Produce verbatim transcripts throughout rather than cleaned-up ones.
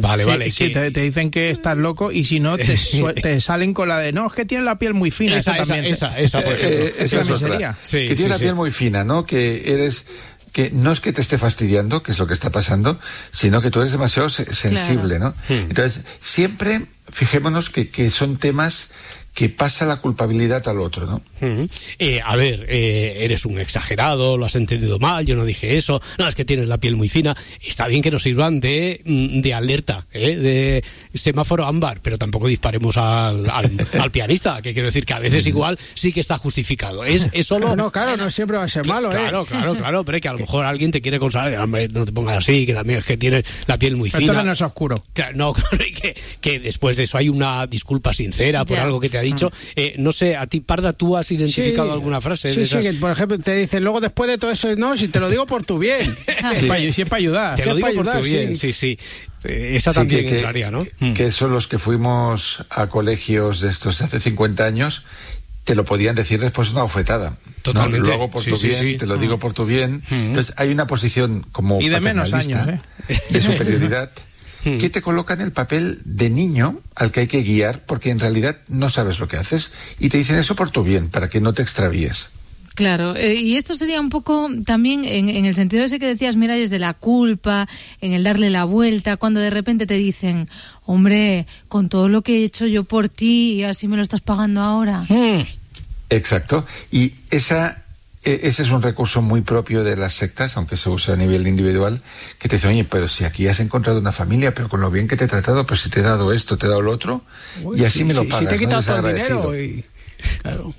Vale, sí, vale. Sí, que... te, te dicen que estás loco y si no, te, te salen con la de, no, es que tiene la piel muy fina. Esa, Esa, esa, también. esa, esa, por ejemplo. Eh, esa es otra. Sí, que tiene sí, la sí. piel muy fina, ¿no? Que eres... que no es que te esté fastidiando, que es lo que está pasando, sino que tú eres demasiado se- sensible, Claro. ¿no? Hmm. Entonces, siempre fijémonos que, que son temas que pasa la culpabilidad al otro, ¿no? Uh-huh. Eh, a ver, eh, eres un exagerado, lo has entendido mal, yo no dije eso, no, es que tienes la piel muy fina. Está bien que nos sirvan de, de alerta, ¿eh? De semáforo ámbar, pero tampoco disparemos al, al, al pianista, que quiero decir que a veces igual sí que está justificado. Es, es solo... No, claro, no siempre va a ser malo, ¿eh? Claro, claro, claro, pero que a lo mejor alguien te quiere consolar, de, hombre, no te pongas así, que también es que tienes la piel muy fina. Entonces no es oscuro. Claro, no, claro, y que, que después de eso hay una disculpa sincera por Ya. algo que te ha dicho. Eh, no sé, a ti, Parda, ¿tú has identificado Sí, alguna frase? Sí, de sí, esas? que por ejemplo te dicen, luego después de todo eso, no, si te lo digo por tu bien. Sí. Es para, si es para ayudar. Te si lo es digo para por tu ayudar, bien, sí, sí. Eh, Esa Sí, también que- que- entraría, ¿no? Que, que son los que fuimos a colegios de estos de hace cincuenta años, te lo podían decir después de una bofetada. ¿no? Totalmente. Lo hago por Sí, tu sí, bien, sí. te lo digo por tu bien. Mm. Entonces hay una posición como Y de menos paternalista, años, de superioridad, Mm. que te coloca en el papel de niño al que hay que guiar, porque en realidad no sabes lo que haces, y te dicen eso por tu bien, para que no te extravíes. Claro, eh, y esto sería un poco también en, en el sentido ese que decías, Miralles, de la culpa, en el darle la vuelta, cuando de repente te dicen, hombre, con todo lo que he hecho yo por ti, y así me lo estás pagando ahora. Mm. Exacto. Y esa, e- ese es un recurso muy propio de las sectas, aunque se usa a nivel individual, que te dicen, oye, pero si aquí has encontrado una familia, pero con lo bien que te he tratado, pues si te he dado esto, te he dado lo otro, Uy, y así si- me lo si- pagas. Si te he quitado ¿no? todo el Desagradecido. dinero y... Claro.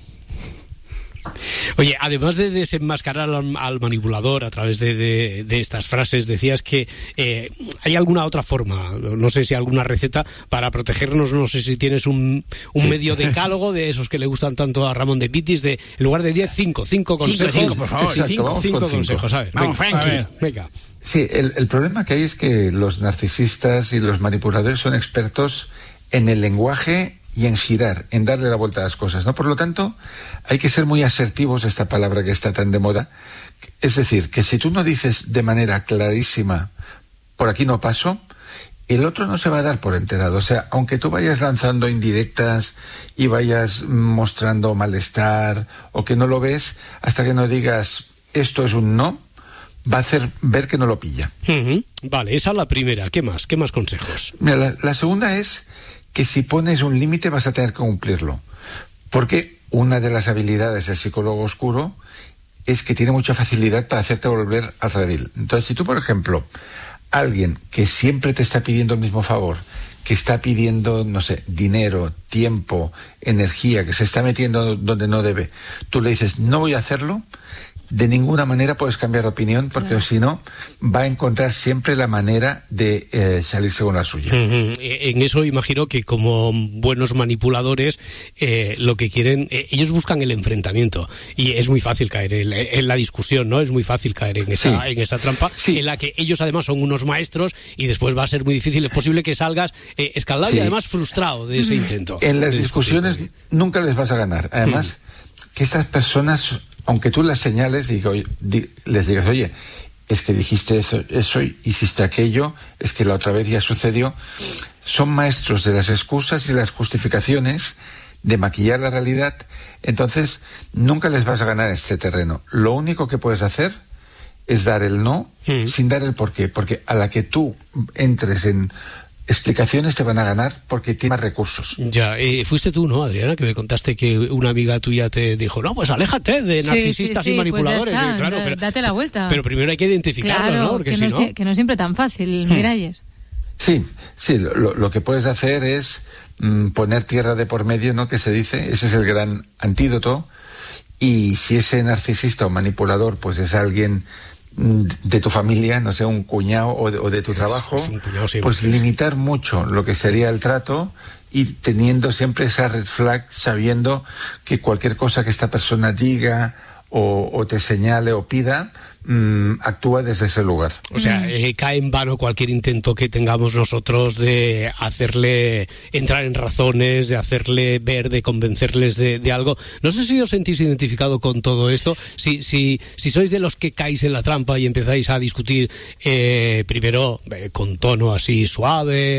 Oye, además de desenmascarar al, al manipulador a través de, de, de estas frases, decías que eh, hay alguna otra forma, no sé si alguna receta para protegernos, no sé si tienes un, un Sí. medio decálogo de esos que le gustan tanto a Ramón de Pitis, de en lugar de diez, cinco, cinco consejos. cinco, por favor. Exacto, cinco, vamos cinco con cinco. consejos, a ver. Vamos, venga, Frankie. a ver, venga. Sí, el, el problema que hay es que los narcisistas y los manipuladores son expertos en el lenguaje y en girar, en darle la vuelta a las cosas, ¿no? Por lo tanto, hay que ser muy asertivos, esta palabra que está tan de moda. Es decir, que si tú no dices de manera clarísima, por aquí no paso, el otro no se va a dar por enterado. O sea, aunque tú vayas lanzando indirectas y vayas mostrando malestar o que no lo ves, hasta que no digas esto es un no, va a hacer ver que no lo pilla. Ujú. Vale, esa es la primera. ¿Qué más? ¿Qué más consejos? Mira, la, la segunda es que si pones un límite vas a tener que cumplirlo. Porque una de las habilidades del psicólogo oscuro es que tiene mucha facilidad para hacerte volver al redil. Entonces, si tú, por ejemplo, alguien que siempre te está pidiendo el mismo favor, que está pidiendo, no sé, dinero, tiempo, energía, que se está metiendo donde no debe, tú le dices, no voy a hacerlo, de ninguna manera puedes cambiar de opinión, porque Claro. si no, va a encontrar siempre la manera de eh, salirse con la suya. Ujú. En eso imagino que como buenos manipuladores eh, lo que quieren, eh, ellos buscan el enfrentamiento y es muy fácil caer en, en la discusión, ¿no? Es muy fácil caer en esa, Sí. en esa trampa Sí. en la que ellos además son unos maestros y después va a ser muy difícil, es posible que salgas eh, escaldado y Sí. además frustrado de ese intento. En las de discutir. discusiones nunca les vas a ganar. Además, que estas personas, aunque tú las señales, digo, di- les digas, oye, es que dijiste eso, eso y hiciste aquello, es que la otra vez ya sucedió, son maestros de las excusas y las justificaciones, de maquillar la realidad, entonces nunca les vas a ganar este terreno. Lo único que puedes hacer es dar el no Mm. sin dar el por qué, porque a la que tú entres en explicaciones te van a ganar porque tiene más recursos. Ya, eh, fuiste tú, ¿no, Adriana? Que me contaste que una amiga tuya te dijo, no, pues aléjate de Sí, narcisistas sí, sí, y manipuladores. pues ya está, Y claro, da- pero, date la vuelta. Pero primero hay que identificarlo, Claro, ¿no? Porque que, si no no... es, que no es siempre tan fácil, Miralles. Sí, sí, lo, lo que puedes hacer es mm, poner tierra de por medio, ¿no? Que se dice, ese es el gran antídoto. Y si ese narcisista o manipulador, pues es alguien mm, de tu familia, no sé, un cuñado o de, o de tu trabajo, es un cuñado siempre. pues limitar mucho lo que sería el trato y teniendo siempre esa red flag, sabiendo que cualquier cosa que esta persona diga o, o te señale o pida, mmm, actúa desde ese lugar. O sea, eh, cae en vano cualquier intento que tengamos nosotros de hacerle entrar en razones, de hacerle ver, de convencerles de, de algo. No sé si os sentís identificado con todo esto, si, si, si sois de los que caéis en la trampa y empezáis a discutir eh, primero eh, con tono así suave,